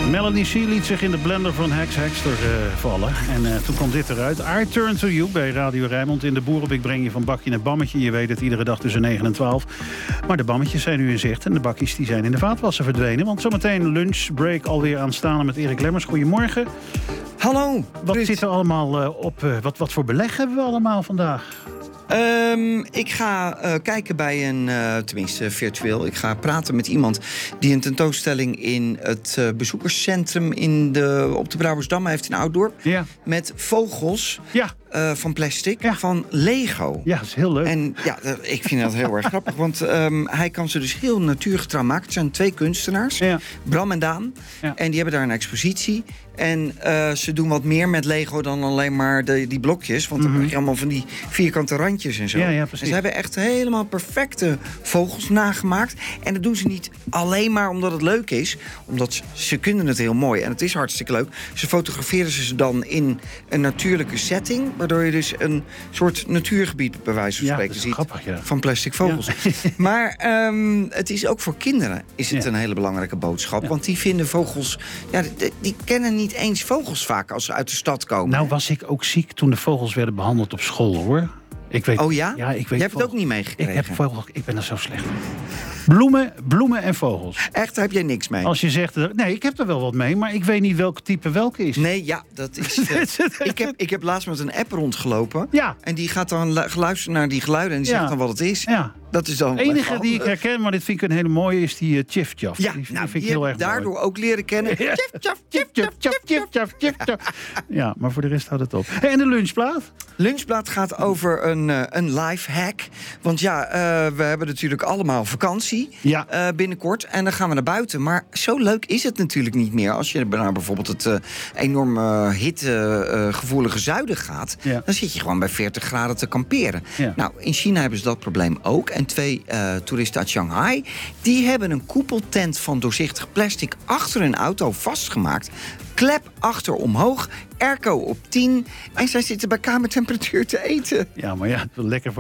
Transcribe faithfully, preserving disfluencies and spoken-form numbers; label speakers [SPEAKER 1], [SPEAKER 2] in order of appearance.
[SPEAKER 1] Melanie C. liet zich in de blender van Hex Hexter uh, vallen. En uh, toen kwam dit eruit. I Turn to You bij Radio Rijnmond. In de Boerenbik breng je van bakje naar bammetje. Je weet het, iedere dag tussen negen en twaalf. Maar de bammetjes zijn nu in zicht. En de bakjes die zijn in de vaatwasser verdwenen. Want zometeen lunchbreak alweer aanstaan met Erik Lemmers. Goedemorgen.
[SPEAKER 2] Hallo.
[SPEAKER 1] Wat zit er allemaal uh, op? Uh, wat, wat voor beleg hebben we allemaal vandaag?
[SPEAKER 2] Um, ik ga uh, kijken bij een, uh, tenminste virtueel, ik ga praten met iemand die een tentoonstelling in het uh, bezoekerscentrum in de, op de Brouwersdam heeft in Ouddorp.
[SPEAKER 1] Ja.
[SPEAKER 2] Met vogels
[SPEAKER 1] ja.
[SPEAKER 2] uh, van plastic,
[SPEAKER 1] ja.
[SPEAKER 2] van Lego.
[SPEAKER 1] Ja, dat is heel leuk.
[SPEAKER 2] En ja, ik vind dat heel erg grappig, want um, hij kan ze dus heel natuurgetrouw maken. Het zijn twee kunstenaars, ja. Bram en Daan. Ja. En die hebben daar een expositie. En uh, ze doen wat meer met Lego dan alleen maar de, die blokjes. Want dan mm-hmm. krijg je allemaal van die vierkante randjes en zo.
[SPEAKER 1] Ja, ja, precies.
[SPEAKER 2] En ze hebben echt helemaal perfecte vogels nagemaakt. En dat doen ze niet alleen maar omdat het leuk is. Omdat ze, ze kunnen het heel mooi. En het is hartstikke leuk. Ze fotograferen ze dan in een natuurlijke setting. Waardoor je dus een soort natuurgebied bij wijze van
[SPEAKER 1] ja,
[SPEAKER 2] spreken ziet.
[SPEAKER 1] Grappig, ja.
[SPEAKER 2] Van plastic vogels. Ja. Maar um, het is ook voor kinderen is het ja. een hele belangrijke boodschap. Ja. Want die vinden vogels... Ja, die, die kennen niet niet eens vogels vaak als ze uit de stad komen.
[SPEAKER 1] Nou was ik ook ziek toen de vogels werden behandeld op school, hoor. Ik weet,
[SPEAKER 2] oh ja?
[SPEAKER 1] ja ik weet
[SPEAKER 2] Je hebt het ook niet meegekregen?
[SPEAKER 1] Ik, heb vogels, ik ben er zo slecht. Bloemen, bloemen en vogels.
[SPEAKER 2] Echt, daar heb jij niks mee?
[SPEAKER 1] Als je zegt, nee, ik heb er wel wat mee, maar ik weet niet welk type welke is.
[SPEAKER 2] Nee, ja, dat is... Uh, ik, heb, ik heb laatst met een app rondgelopen.
[SPEAKER 1] Ja. En
[SPEAKER 2] die gaat dan luisteren naar die geluiden en die ja. zegt dan wat het is.
[SPEAKER 1] Ja.
[SPEAKER 2] Dat is dan
[SPEAKER 1] de enige die ik herken, maar dit vind ik een hele mooie, is die uh, Tjif-Tjaf.
[SPEAKER 2] Ja,
[SPEAKER 1] die,
[SPEAKER 2] nou,
[SPEAKER 1] die vind ik
[SPEAKER 2] heel
[SPEAKER 1] erg mooi.
[SPEAKER 2] Daardoor ook leren kennen.
[SPEAKER 1] Tjif-Tjaf, Tjif-Tjaf, Tjif-Tjaf, Tjif-Tjaf. Ja, maar voor de rest houdt het op. En de lunchplaat?
[SPEAKER 2] Lunchplaat gaat over een, uh, een life hack. Want ja, uh, we hebben natuurlijk allemaal vakantie
[SPEAKER 1] ja.
[SPEAKER 2] uh, binnenkort. En dan gaan we naar buiten. Maar zo leuk is het natuurlijk niet meer. Als je naar bijvoorbeeld het uh, enorme hittegevoelige uh, zuiden gaat... Ja. dan zit je gewoon bij veertig graden te kamperen. Ja. Nou, in China hebben ze dat probleem ook. En twee uh, toeristen uit Shanghai... die hebben een koepeltent van doorzichtig plastic achter hun auto vastgemaakt. Klep achter omhoog, airco op tien... en zij zitten bij kamertemperatuur te eten.
[SPEAKER 1] Ja, maar ja, lekker voor